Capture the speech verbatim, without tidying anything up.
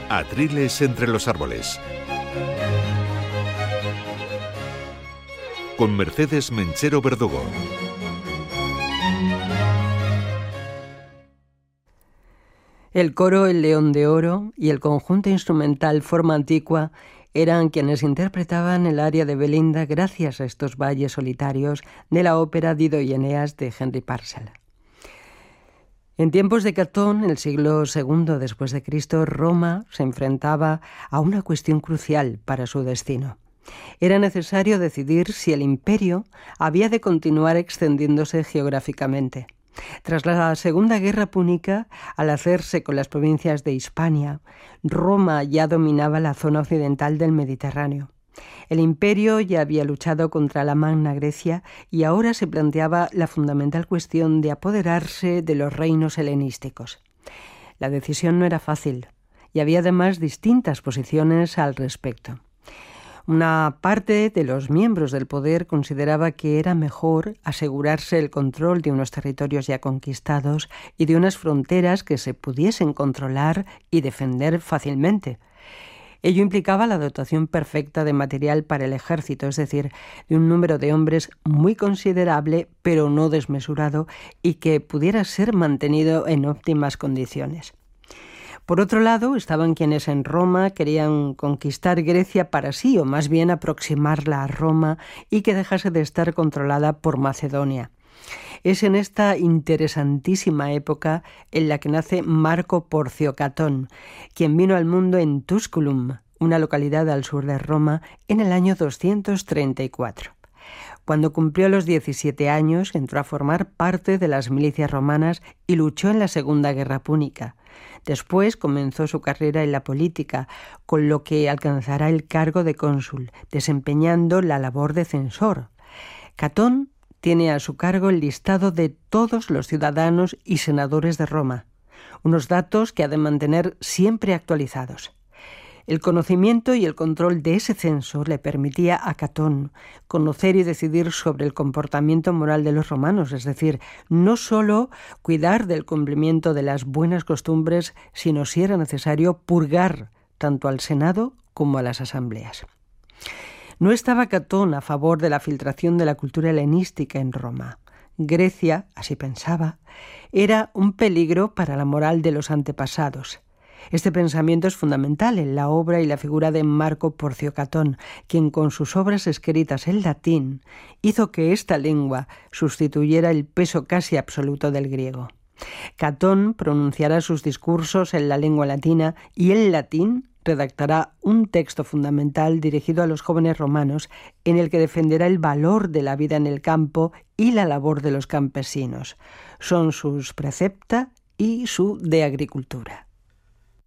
Atriles entre los árboles. Con Mercedes Menchero Verdugo. El coro El León de Oro y el conjunto instrumental Forma Antigua eran quienes interpretaban el aria de Belinda gracias a estos valles solitarios de la ópera Dido y Eneas de Henry Purcell. En tiempos de Catón, el siglo segundo después de Cristo, Roma se enfrentaba a una cuestión crucial para su destino. Era necesario decidir si el imperio había de continuar extendiéndose geográficamente. Tras la Segunda Guerra Púnica, al hacerse con las provincias de Hispania, Roma ya dominaba la zona occidental del Mediterráneo. El imperio ya había luchado contra la Magna Grecia y ahora se planteaba la fundamental cuestión de apoderarse de los reinos helenísticos. La decisión no era fácil y había además distintas posiciones al respecto. Una parte de los miembros del poder consideraba que era mejor asegurarse el control de unos territorios ya conquistados y de unas fronteras que se pudiesen controlar y defender fácilmente. Ello implicaba la dotación perfecta de material para el ejército, es decir, de un número de hombres muy considerable, pero no desmesurado, y que pudiera ser mantenido en óptimas condiciones. Por otro lado, estaban quienes en Roma querían conquistar Grecia para sí, o más bien aproximarla a Roma y que dejase de estar controlada por Macedonia. Es en esta interesantísima época en la que nace Marco Porcio Catón, quien vino al mundo en Tusculum, una localidad al sur de Roma, en el año doscientos treinta y cuatro. Cuando cumplió los diecisiete años, entró a formar parte de las milicias romanas y luchó en la Segunda Guerra Púnica. Después comenzó su carrera en la política, con lo que alcanzará el cargo de cónsul, desempeñando la labor de censor. Catón tiene a su cargo el listado de todos los ciudadanos y senadores de Roma, unos datos que ha de mantener siempre actualizados. El conocimiento y el control de ese censo le permitía a Catón conocer y decidir sobre el comportamiento moral de los romanos, es decir, no solo cuidar del cumplimiento de las buenas costumbres, sino, si era necesario, purgar tanto al Senado como a las asambleas. No estaba Catón a favor de la filtración de la cultura helenística en Roma. Grecia, así pensaba, era un peligro para la moral de los antepasados. Este pensamiento es fundamental en la obra y la figura de Marco Porcio Catón, quien con sus obras escritas en latín hizo que esta lengua sustituyera el peso casi absoluto del griego. Catón pronunciará sus discursos en la lengua latina y en latín redactará un texto fundamental dirigido a los jóvenes romanos en el que defenderá el valor de la vida en el campo y la labor de los campesinos. Son sus Precepta y su De Agricultura.